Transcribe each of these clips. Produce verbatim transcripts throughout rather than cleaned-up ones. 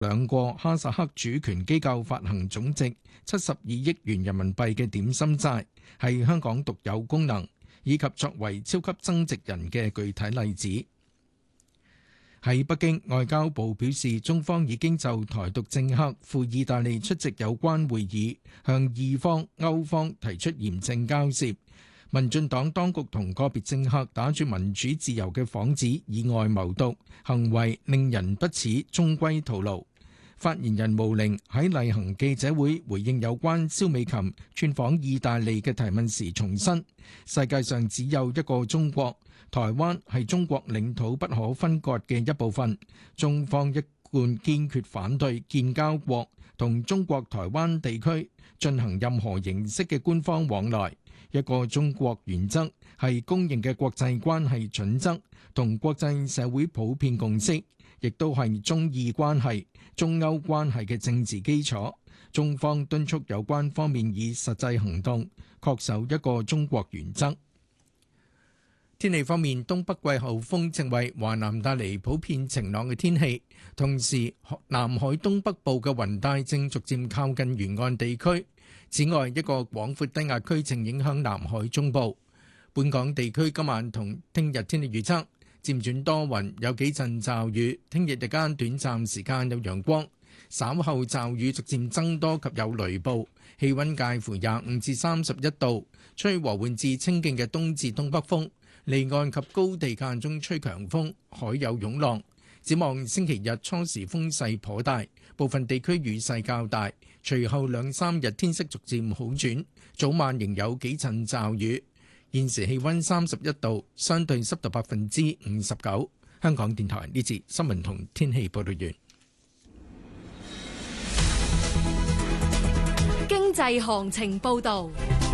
兩個哈薩克主權機構發行總值七十二億元人民幣嘅點心債，係香港獨有功能，以及作為超級增值人嘅具體例子。喺北京，外交部表示，中方已經就台獨政客赴意大利出席有關會議，向意方、歐方提出嚴正交涉。民進黨當局同個別政客打住民主自由嘅幌子，以外謀獨，行為令人不齒，終歸徒勞。發言人毛寧喺例行記者會回應有關蕭美琴竄訪意大利嘅提問時重申，世界上只有一個中國，台灣係中國領土不可分割嘅一部分。中方一貫堅決反對建交國同中國台灣地區進行任何形式嘅官方往來。一個中國原則係公認嘅國際關係準則同國際社會普遍共識，亦都係中意關係、中歐關係嘅政治基礎。中方敦促有關方面以實際行動恪守一個中國原則。天氣方面，東北季候風正為華南帶嚟普遍晴朗嘅天氣，同時南海東北部嘅雲帶正逐漸靠近沿岸地區。此外，一個廣闊低壓區正影響南海中部。本港地區今晚同聽日天氣預測漸轉多雲，有幾陣驟雨。聽日日間短暫時間有陽光，稍後驟雨逐漸增多及有雷暴。氣溫介乎廿五至三十一度，吹和緩至清勁嘅東至東北風。離岸及高地間中吹強風，海有湧浪。展望星期日初時風勢頗大，部分地區雨勢較大。隨後兩三日天色逐漸好轉，早晚仍有幾陣驟雨。現時氣溫三十一度，相對濕度百分之五十九。香港電台呢節新聞同天氣報道完。 經濟行情報道。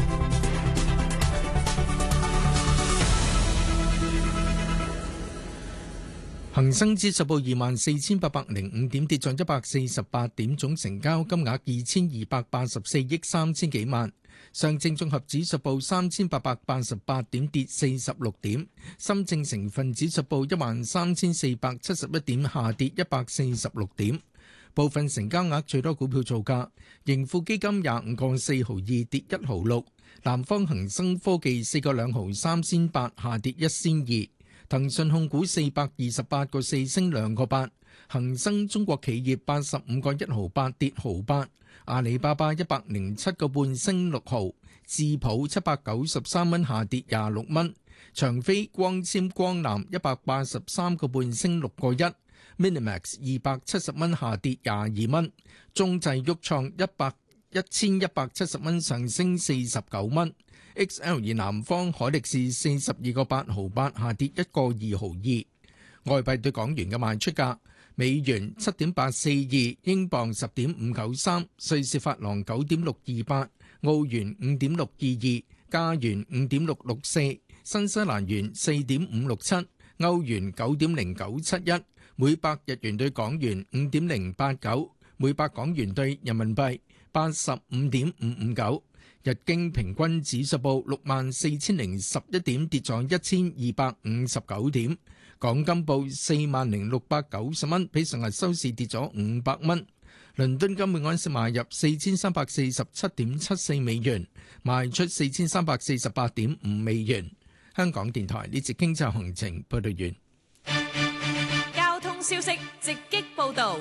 恒生指數報二萬四千八百零五點，跌咗一百四十八點，總成交金額二千二百八十四億三千幾萬。上證綜合指數報三千八百八十八點，跌四十六點。深證成分指數報一萬三千四百七十一點，下跌一百四十六點。部分成交額最多股票造價：盈富基金廿五個四毫二，跌一毫六；南方恒生科技四個兩毫三仙八，下跌一仙二。騰訊控股四百二十八個四升兩個八，恒生中國企業八十五個一毫八跌毫八，阿里巴巴一百零七個半升六毫，智普七百九十三蚊下跌廿六蚊，長飛光纖光纜一百八十三個半升六個一 ，Minimax 二百七十蚊下跌廿二蚊，中製鬱創一百一千一百七十蚊上升四十九蚊。X L 而南方海力士四十二個八毫八下跌一個二毫二。外幣對港元嘅賣出價：美元七點八四二，英鎊十點五九三，瑞士法郎九點六二八，澳元五點六二二，加元五點六六四，新西蘭元四點五六七，歐元九點零九七一，每百日元對港元五點零八九，每百港元對人民幣八十五點五五九。日經平均指數報六萬四千零十一點，跌咗一千二百五十九點。港金報四萬零六百九十蚊，比上日收市跌咗五百蚊。倫敦金每盎司買入四千三百四十七點七四美元，賣出四千三百四十八點五美元。香港電台呢節經濟行情報道完。 交通消息直擊報道。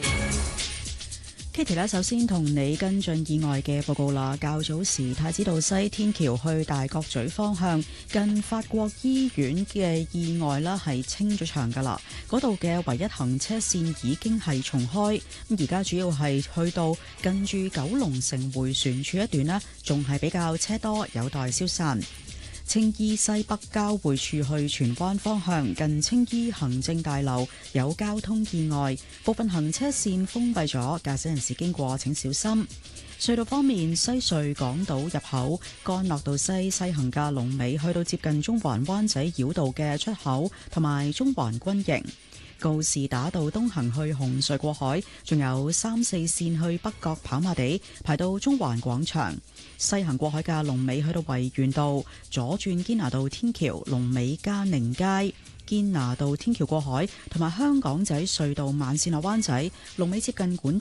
Kitty 咧，首先同你跟進意外嘅報告啦。較早時太子道西天橋去大角咀方向，近法國醫院嘅意外啦，係清咗場噶啦。嗰度嘅唯一行車線已經係重開，咁而家主要係去到近住九龍城迴旋處一段啦，仲係比較車多，有待消散。青衣西北交匯處去荃灣方向，近青衣行政大樓有交通意外，部分行車線封閉咗，駕駛人士經過請小心。隧道方面，西隧港島入口干諾道西西行嘅龍尾去到接近中環灣仔繞道嘅出口，同埋中環軍營。告士打道東行去紅隧過海，仲有三四線去北角跑馬地排到中環廣場。西行過海嘅龍尾去到維園道，左轉堅拿道天橋龍尾嘉寧街。堅拿道天橋過海同埋香港仔隧道慢線落灣仔龍尾接近管